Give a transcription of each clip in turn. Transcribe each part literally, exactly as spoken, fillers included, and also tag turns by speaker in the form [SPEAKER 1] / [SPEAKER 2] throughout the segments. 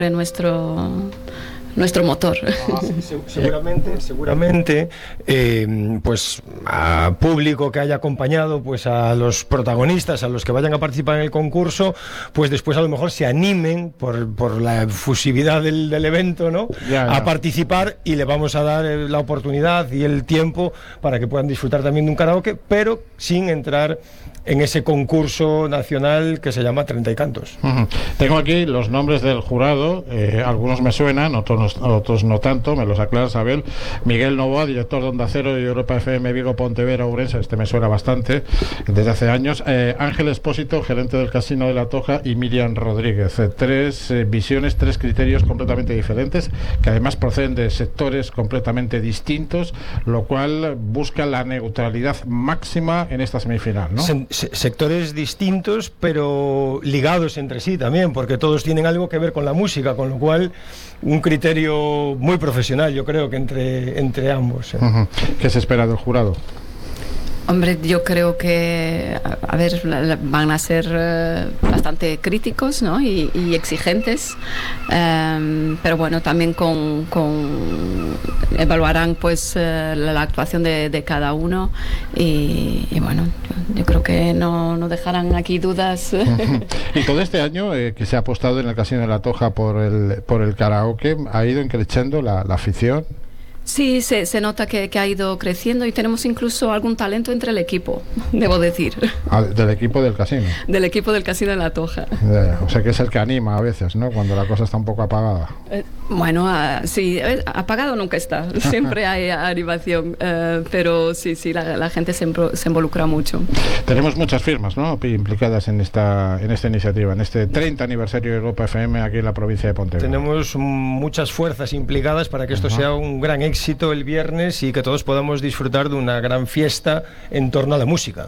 [SPEAKER 1] nuestro nuestro motor.
[SPEAKER 2] Ah, sí, seguramente, seguramente, eh, pues a público que haya acompañado pues a los protagonistas, a los que vayan a participar en el concurso, pues después a lo mejor se animen por, por la efusividad del, del evento, ¿no?
[SPEAKER 3] Ya, ya.
[SPEAKER 2] A participar, y le vamos a dar la oportunidad y el tiempo para que puedan disfrutar también de un karaoke, pero sin entrar en ese concurso nacional que se llama Treinta y Cantos.
[SPEAKER 3] Uh-huh. Tengo aquí los nombres del jurado, eh, algunos me suenan, otros, otros no tanto, me los aclara Isabel. Miguel Novoa, director de Onda Cero y Europa F M Vigo, Pontevedra, Ourense, este me suena bastante desde hace años. eh, Ángel Espósito, gerente del Casino de La Toja, y Miriam Rodríguez. Eh, tres eh, visiones, tres criterios completamente diferentes, que además proceden de sectores completamente distintos, lo cual busca la neutralidad máxima en esta semifinal, ¿no?
[SPEAKER 2] Se sectores distintos, pero ligados entre sí también, porque todos tienen algo que ver con la música, con lo cual un criterio muy profesional, yo creo que entre, entre ambos. ¿eh?
[SPEAKER 3] Uh-huh. ¿Qué se espera del jurado?
[SPEAKER 1] Hombre, yo creo que, a ver, van a ser uh, bastante críticos, ¿no? y, y exigentes, um, pero bueno, también con, con evaluarán pues uh, la, la actuación de, de cada uno, y, y bueno, yo, yo creo que no, no dejarán aquí dudas.
[SPEAKER 3] Y todo este año eh, que se ha apostado en el Casino de La Toja por el, por el karaoke, ha ido increciendo la, la afición.
[SPEAKER 1] Sí, se, se nota que, que ha ido creciendo, y tenemos incluso algún talento entre el equipo, debo decir.
[SPEAKER 3] Ah, del equipo del casino.
[SPEAKER 1] Del equipo del Casino de La Toja.
[SPEAKER 3] Eh, o sea que es el que anima a veces, ¿no? Cuando la cosa está un poco apagada.
[SPEAKER 1] Eh, bueno, uh, sí, eh, apagado nunca está, siempre hay animación, uh, pero sí, sí, la, la gente se, se involucra mucho.
[SPEAKER 3] Tenemos muchas firmas, ¿no?, implicadas en esta, en esta iniciativa, en este treinta aniversario de Europa F M aquí en la provincia de Pontevedra.
[SPEAKER 2] Tenemos muchas fuerzas implicadas para que esto uh-huh. sea un gran éxito éxito el viernes, y que todos podamos disfrutar de una gran fiesta en torno a la música.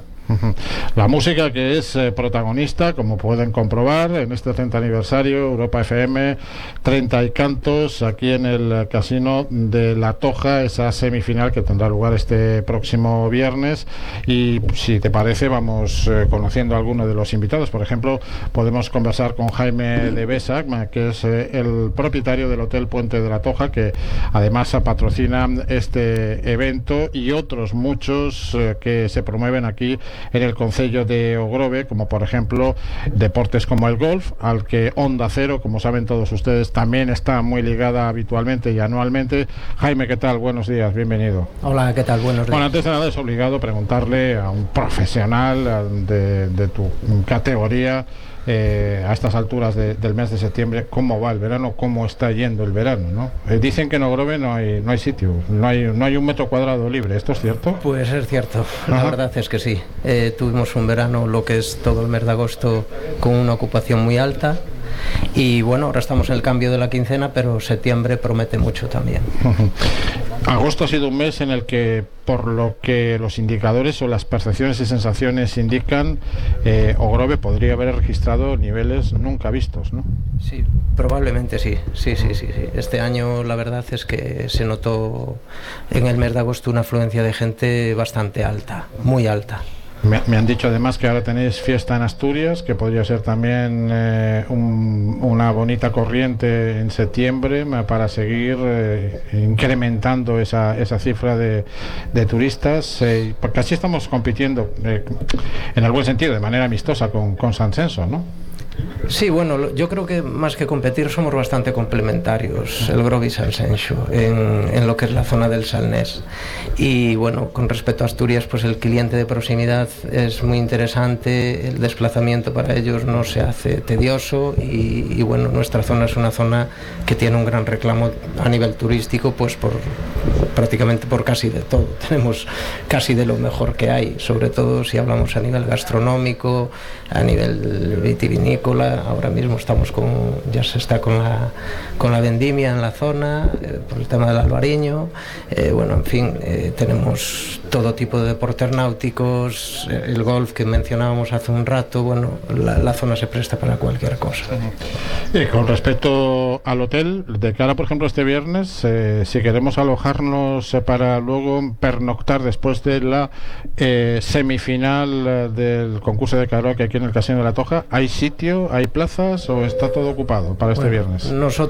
[SPEAKER 3] La música que es eh, protagonista, como pueden comprobar, en este treinta aniversario Europa F M, Treinta y Cantos, aquí en el Casino de La Toja, esa semifinal que tendrá lugar este próximo viernes. Y si te parece, vamos eh, conociendo a algunos de los invitados. Por ejemplo, podemos conversar con Jaime de Besac, que es eh, el propietario del Hotel Puente de La Toja, que además patrocina este evento y otros muchos eh, que se promueven aquí en el concello de Ogrove, como por ejemplo deportes como el golf, al que Onda Cero, como saben todos ustedes, también está muy ligada habitualmente y anualmente. Jaime, ¿qué tal? Buenos días, bienvenido.
[SPEAKER 4] Hola, ¿qué tal? Buenos días.
[SPEAKER 3] Bueno, antes de nada es obligado preguntarle a un profesional de, de tu categoría, Eh, a estas alturas de, del mes de septiembre, cómo va el verano, cómo está yendo el verano, ¿no? Eh, dicen que en Ogrove no hay no hay sitio, no hay no hay un metro cuadrado libre. ¿Esto es cierto?
[SPEAKER 4] Pues es cierto, la
[SPEAKER 3] Ajá.
[SPEAKER 4] verdad es que sí. Eh, tuvimos un verano, lo que es todo el mes de agosto, con una ocupación muy alta. Y bueno, ahora estamos en el cambio de la quincena, pero septiembre promete mucho también.
[SPEAKER 3] Agosto ha sido un mes en el que, por lo que los indicadores o las percepciones y sensaciones indican, eh, Ogrove podría haber registrado niveles nunca vistos, ¿no?
[SPEAKER 4] Sí, probablemente sí. Sí, sí, sí, sí. Este año la verdad es que se notó en el mes de agosto una afluencia de gente bastante alta, muy alta.
[SPEAKER 3] Me, me han dicho además que ahora tenéis fiesta en Asturias, que podría ser también eh, un, una bonita corriente en septiembre para seguir eh, incrementando esa, esa cifra de, de turistas, eh, porque así estamos compitiendo, eh, en el buen sentido, de manera amistosa con, con San Censo, ¿no?
[SPEAKER 4] Sí, bueno, yo creo que más que competir somos bastante complementarios, el Grove y San Censo, en, en lo que es la zona del Salnés. Y bueno, con respecto a Asturias, pues el cliente de proximidad es muy interesante, el desplazamiento para ellos no se hace tedioso, y, y bueno, nuestra zona es una zona que tiene un gran reclamo a nivel turístico, pues por prácticamente por casi de todo. Tenemos casi de lo mejor que hay, sobre todo si hablamos a nivel gastronómico, a nivel vitivinícola. Ahora mismo estamos con, ya se está con la, con la vendimia en la zona, eh, por el tema del albariño, eh, bueno, en fin, eh, tenemos todo tipo de deportes náuticos, eh, el golf que mencionábamos hace un rato, bueno, la, la zona se presta para cualquier cosa.
[SPEAKER 3] Y con respecto al hotel, de cara, por ejemplo, este viernes, eh, si queremos alojarnos eh, para luego pernoctar después de la eh, semifinal eh, del concurso de karaoke aquí en el Casino de La Toja, ¿hay sitio, hay plazas o está todo ocupado para este
[SPEAKER 4] bueno,
[SPEAKER 3] viernes?
[SPEAKER 4] Nosotros